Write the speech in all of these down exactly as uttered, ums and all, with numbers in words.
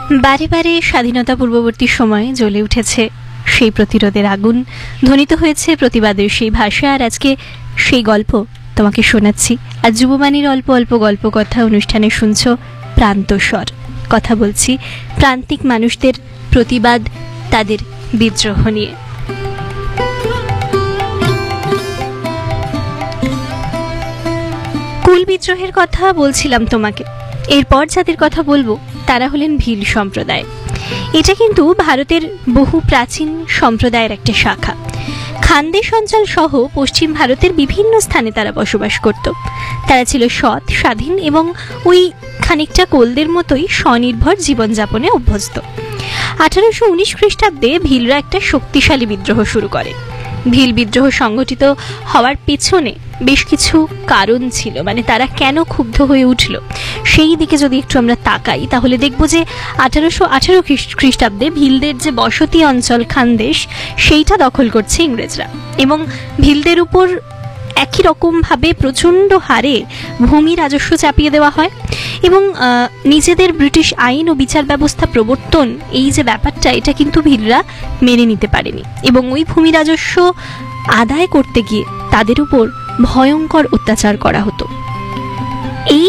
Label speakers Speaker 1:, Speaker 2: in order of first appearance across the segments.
Speaker 1: বারে বারে স্বাধীনতা পূর্ববর্তী সময়ে জ্বলে উঠেছে সেই প্রতিরোধের আগুন, ধ্বনিত হয়েছে প্রতিবাদের সেই ভাষা। আর আজকে সেই গল্প তোমাকে শোনাচ্ছি। আর যুববাণীর অল্প অল্প গল্প কথা অনুষ্ঠানে শুনছ প্রান্তস্বর। কথা বলছি প্রান্তিক মানুষদের প্রতিবাদ, তাদের বিদ্রোহ নিয়ে। কুল বিদ্রোহের কথা বলছিলাম তোমাকে। এরপর যাদের কথা বলবো তারা হলেন ভিল সম্প্রদায়। এটা কিন্তু ভারতের বহু প্রাচীন সম্প্রদায়ের একটা শাখা। খানদেশ অঞ্চল সহ পশ্চিম ভারতের বিভিন্ন স্থানে তারা বসবাস করত। তারা ছিল সৎ, স্বাধীন এবং ওই খানিকটা কোলদের মতোই স্বনির্ভর জীবনযাপনে অভ্যস্ত। আঠারোশো উনিশ খ্রিস্টাব্দে ভিলরা একটা শক্তিশালী বিদ্রোহ শুরু করে। ভিল বিদ্রোহ সংগঠিত হওয়ার পেছনে বেশ কিছু কারণ ছিল, মানে তারা কেন ক্ষুব্ধ হয়ে উঠল সেই দিকে যদি একটু আমরা তাকাই তাহলে দেখব যে আঠারোশো আঠারো খ্রিস্টাব্দে ভিলদের যে বসতি অঞ্চল খানদেশ সেইটা দখল করছে ইংরেজরা, এবং ভিলদের উপর একই রকমভাবে প্রচণ্ড হারে ভূমি রাজস্ব চাপিয়ে দেওয়া হয় এবং নিজেদের ব্রিটিশ আইন ও বিচার ব্যবস্থা প্রবর্তন, এই যে ব্যাপারটা, এটা কিন্তু ভিলরা মেনে নিতে পারেনি এবং ওই ভূমি রাজস্ব আদায় করতে গিয়ে তাদের উপর ভয়ঙ্কর অত্যাচার করা হতো। এই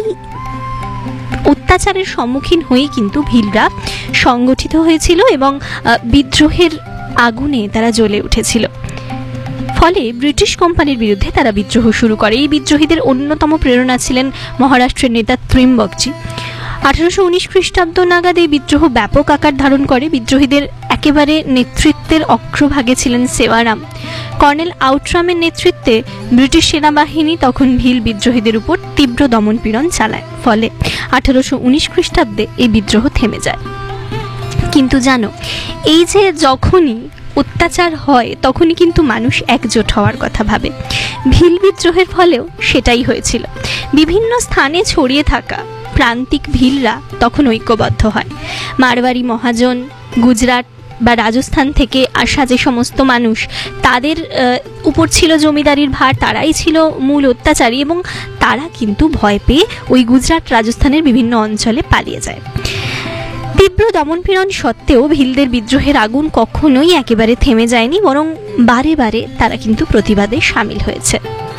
Speaker 1: অত্যাচারের সম্মুখীন হয়ে কিন্তু ভিলরা সংগঠিত হয়েছিল এবং বিদ্রোহের আগুনে তারা জ্বলে উঠেছিল। ফলে ব্রিটিশ কোম্পানির বিরুদ্ধে তারা বিদ্রোহ শুরু করে। এই বিদ্রোহীদের অন্যতম প্রেরণা ছিলেন মহারাষ্ট্রের নেতা ত্রিম্বকজি। আঠারোশো উনিশ খ্রিস্টাব্দ নাগাদ এই বিদ্রোহ ব্যাপক আকার ধারণ করে। বিদ্রোহীদের একেবারে নেতৃত্বের অগ্রভাগে ছিলেন সেওয়ারাম। কর্নেল আউটরামের নেতৃত্বে ব্রিটিশ সেনাবাহিনী তখন ভিল বিদ্রোহীদের উপর তীব্র দমনপীড়ন চালায়। ফলে আঠারোশো উনিশ খ্রিস্টাব্দে এই বিদ্রোহ থেমে যায়। কিন্তু জানো, এই যে যখনই অত্যাচার হয় তখনই কিন্তু মানুষ একজোট হওয়ার কথা ভাবে। ভিল বিদ্রোহের ফলেও সেটাই হয়েছিল। বিভিন্ন স্থানে ছড়িয়ে থাকা প্রান্তিক ভিলরা তখন ঐক্যবদ্ধ হয়। মারওয়ারি মহাজন, গুজরাট বা রাজস্থান থেকে আসা যে সমস্ত মানুষ, তাদের উপর ছিল জমিদারির ভার, তারাই ছিল মূল অত্যাচারী এবং তারা কিন্তু ভয় পেয়ে ওই গুজরাট রাজস্থানের বিভিন্ন অঞ্চলে পালিয়ে যায়। তীব্র দমনপীড়ন সত্ত্বেও ভিলদের বিদ্রোহের আগুন কখনোই একেবারে থেমে যায়নি, বরং বারে বারে তারা কিন্তু প্রতিবাদে সামিল হয়েছে।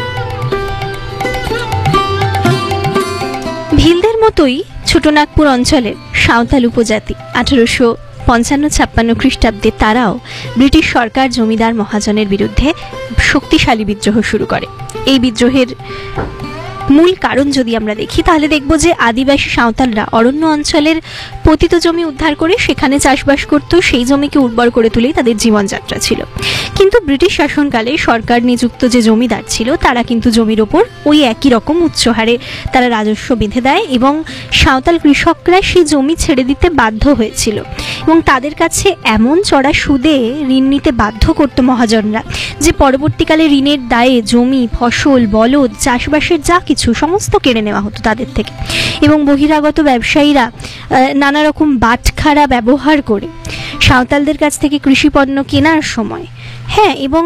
Speaker 1: ভিলদের মতোই ছোটনাগপুর অঞ্চলের সাঁওতাল উপজাতি আঠারোশো পঞ্চান্ন ছাপ্পান্ন খ্রিস্টাব্দে তারাও ব্রিটিশ সরকার, জমিদার মহাজনের বিরুদ্ধে শক্তিশালী বিদ্রোহ শুরু করে। এই বিদ্রোহের মূল কারণ যদি আমরা দেখি তাহলে দেখব যে আদিবাসী সাঁওতালরা অরণ্য অঞ্চলের পতিত জমি উদ্ধার করে সেখানে চাষবাস করত। সেই জমিকে উর্বর করে তুলেই তাদের জীবনযাত্রা ছিল। কিন্তু ব্রিটিশ শাসনকালে সরকার নিযুক্ত যে জমিদার ছিল তারা কিন্তু জমির ওপর ওই একই রকম উচ্চ হারে তারা রাজস্ব বেঁধে দেয় এবং সাঁওতাল কৃষকরা সেই জমি ছেড়ে দিতে বাধ্য হয়েছিল এবং তাদের কাছে এমন চড়া সুদে ঋণ নিতে বাধ্য করত মহাজনরা যে পরবর্তীকালে ঋণের দায়ে জমি, ফসল, বলদ, চাষবাসের যা কিছু সমস্ত কেড়ে নেওয়া হতো তাদের থেকে। এবং বহিরাগত ব্যবসায়ীরা নানা রকম বাটখারা ব্যবহার করে সাঁওতালদের কাছ থেকে কৃষিপণ্য কেনার সময়, হ্যাঁ, এবং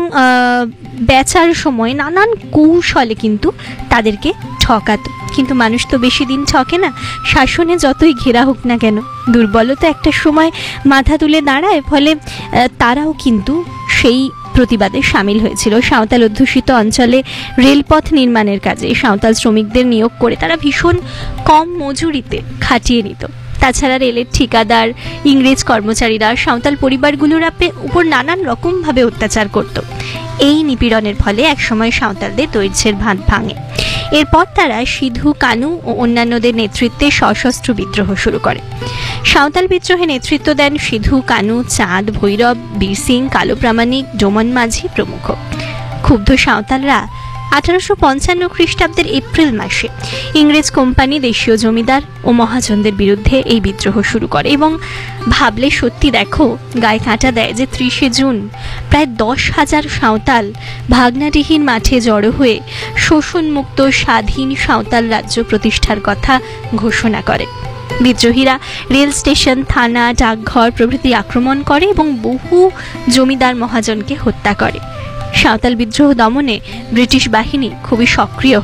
Speaker 1: বেচার সময় নানান কৌশলে কিন্তু তাদেরকে ঠকাতো। কিন্তু মানুষ তো বেশি দিন ঠকে না। শাসনে যতই ঘেরা হোক না কেন, দুর্বলতা একটা সময় মাথা তুলে দাঁড়ায়। ফলে তারাও কিন্তু সেই প্রতিবাদে সামিল হয়েছিল। সাঁওতাল অধ্যুষিত অঞ্চলে রেলপথ নির্মাণের কাজে সাঁওতাল শ্রমিকদের নিয়োগ করে তারা ভীষণ কম মজুরিতে খাটিয়ে নিত। তাছাড়া রেলের ঠিকাদার, ইংরেজ কর্মচারীরা সাঁওতাল পরিবারগুলোর উপর নানান রকমভাবে অত্যাচার করত। এই নিপীড়নের ফলে একসময় সাঁওতালদের ধৈর্যের ভাঁজ ভাঙে। এরপর তারা সিধু, কানু ও অন্যান্যদের নেতৃত্বে সশস্ত্র বিদ্রোহ শুরু করে। সাঁওতাল বিদ্রোহে নেতৃত্ব দেন সিধু, কানু, চাঁদ, ভৈরব, বীর সিং, কালো প্রামাণিক, ডোমন মাঝি প্রমুখ। ক্ষুব্ধ সাঁওতালরা আঠারোশো পঞ্চান্ন খ্রিস্টাব্দের এপ্রিল মাসে ইংরেজ কোম্পানি, দেশীয় জমিদার ও মহাজনদের বিরুদ্ধে এই বিদ্রোহ শুরু করে এবং ভাবলে সত্যি, দেখো, গায়ে কাঁটা দেয় যে ত্রিশে জুন প্রায় দশ হাজার সাঁওতাল ভাগনাডিহির মাঠে জড়ো হয়ে শোষণমুক্ত স্বাধীন সাঁওতাল রাজ্য প্রতিষ্ঠার কথা ঘোষণা করে। বিদ্রোহীরা রেল স্টেশন, থানা, ডাকঘর প্রভৃতি আক্রমণ করে এবং বহু জমিদার মহাজনকে হত্যা করে। সাঁওতাল বিদ্রোহ দমনে ব্রিটিশ বাহিনী খুবই সক্রিয়